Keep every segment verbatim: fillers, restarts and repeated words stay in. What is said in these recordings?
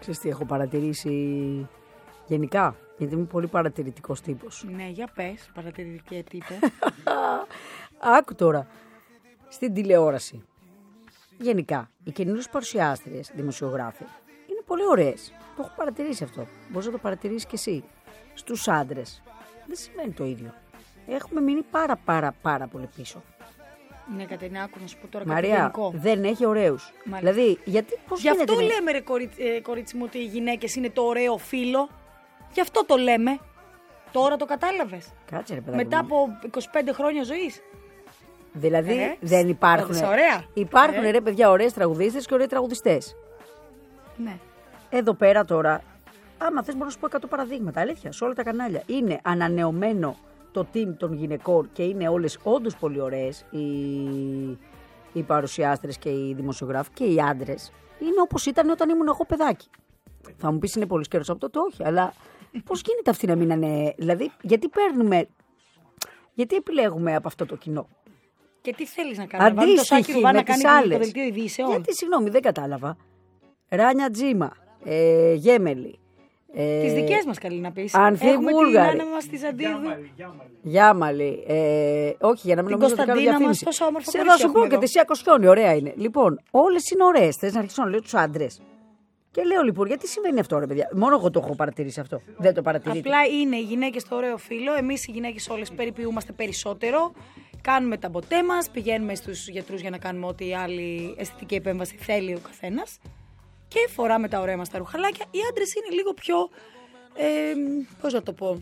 Ξέρεις τι έχω παρατηρήσει γενικά, γιατί είμαι πολύ παρατηρητικός τύπος. Ναι, για πες, παρατηρητική τύπε. Άκου τώρα, στην τηλεόραση, γενικά, οι καινούριες παρουσιάστριες, δημοσιογράφοι, είναι πολύ ωραίες. Το έχω παρατηρήσει αυτό. Μπορείς να το παρατηρήσεις κι εσύ. Στους άντρες δεν σημαίνει το ίδιο. Έχουμε μείνει πάρα πάρα πάρα πολύ πίσω. Ναι, Κατερίνα, άκου να σου πω τώρα Μαρία, κάτι γενικό. δεν έχει ωραίους. Μάλιστα. Δηλαδή, γιατί, πώς Γι' αυτό γίνεται, λέμε, ρε κορίτσι, ε, κορίτσι μου, ότι οι γυναίκες είναι το ωραίο φύλο. Γι' αυτό το λέμε. Τώρα το κατάλαβες. Κάτσε ρε παιδάκι. Μετά μου. από είκοσι πέντε χρόνια ζωής. Δηλαδή, Ε, δεν υπάρχουν. έδωσα ωραία. Υπάρχουν Ε. ρε παιδιά ωραίες τραγουδίστες και ωραίοι τραγουδιστές. Ναι. Εδώ πέρα τώρα, άμα θες μπορώ να σου πω εκατό παραδείγματα. Αλήθεια, σε όλα τα κανάλια. Είναι ανανεωμένο το team των γυναικών και είναι όλες όντως πολύ ωραίες οι, οι παρουσιάστρες και οι δημοσιογράφοι και οι άντρες. Είναι όπως ήταν όταν ήμουν εγώ παιδάκι. Θα μου πεις είναι πολύ καιρός από τότε, όχι, αλλά πώς γίνεται αυτή να μην είναι. Δηλαδή, γιατί παίρνουμε. Γιατί επιλέγουμε από αυτό το κοινό. Και τι θέλεις να κάνεις, να βάλεις το Σάκη Ρουβά να κάνει το δελτίο ειδήσεων. Γιατί, συγγνώμη, δεν κατάλαβα. Ράνια Τζίμα, ε, Γέμελη. Ε, Τις δικές μας καλή να πεις. Ανθή Έχουμε Βούλγαρη. την Άννα μας στη Ζαντίδου. Γιάμαλη. Ε, όχι, για να μην Την νομίζω ότι κάνω Κωνσταντίνα διαφήμιση. μας, τόσο όμορφο Σε κορίτσι θα σου πω έχουμε και εδώ. τη Σία Κοσιόνη, ωραία είναι. Λοιπόν, όλες είναι ωραίες. Θες να αρχίσω να λέω τους άντρες. Και λέω λοιπόν, γιατί συμβαίνει αυτό, ρε παιδιά. Μόνο εγώ το έχω παρατηρήσει αυτό. Δεν το παρατηρείτε. Απλά είναι οι γυναίκες στο ωραίο φύλλο. Εμείς οι γυναίκες όλες περιποιούμαστε περισσότερο. Κάνουμε τα ποτέ μας. Πηγαίνουμε στους γιατρούς για να κάνουμε ό,τι άλλη αισθητική επέμβαση θέλει ο καθένας. Και φοράμε τα ωραία μας τα ρουχαλάκια. Οι άντρες είναι λίγο πιο. Ε, πώς να το πω.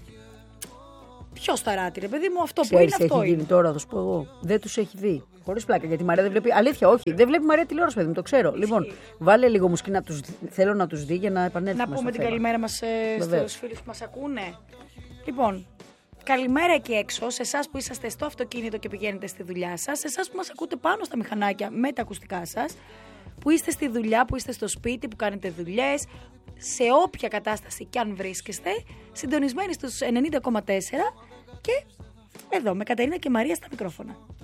Πιο σταράτη, ρε παιδί μου. Αυτό που Ξέρεις είναι τι αυτό έχει είναι. γίνει τώρα, θα σου πω εγώ. Δεν τους έχει δει. Χωρίς πλάκα. Γιατί η Μαρία δεν βλέπει. Αλήθεια, όχι. Δεν βλέπει η Μαρία τηλεόραση, παιδί μου, το ξέρω. Λοιπόν, βάλε λίγο μουσική να τους... θέλω να τους δει για να επανέλθουμε. Να πούμε στο την θέμα. καλημέρα μας ε, Βεβαίως. στους φίλους που μας ακούνε. Λοιπόν, καλημέρα εκεί έξω, σε εσάς που είσαστε στο αυτοκίνητο και πηγαίνετε στη δουλειά σας, σε εσάς που μας ακούτε πάνω στα μηχανάκια με τα ακουστικά σας, που είστε στη δουλειά, που είστε στο σπίτι, που κάνετε δουλειές, σε όποια κατάσταση κι αν βρίσκεστε, συντονισμένοι στους ενενήντα κόμμα τέσσερα και εδώ με Κατερίνα και Μαρία στα μικρόφωνα.